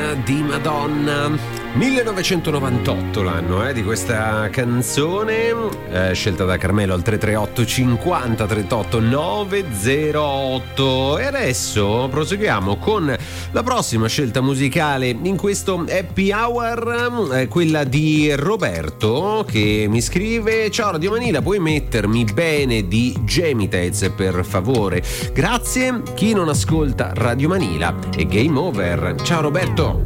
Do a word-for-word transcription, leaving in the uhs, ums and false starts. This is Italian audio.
di Madonna. millenovecentonovantotto l'anno eh, di questa canzone, eh, scelta da Carmelo al tre tre otto cinquanta trentotto novecentotto. E adesso proseguiamo con la prossima scelta musicale in questo happy hour, eh, quella di Roberto, che mi scrive: ciao Radio Manila, puoi mettermi Bene di Gemitez per favore? Grazie. Chi non ascolta Radio Manila è game over. Ciao Roberto.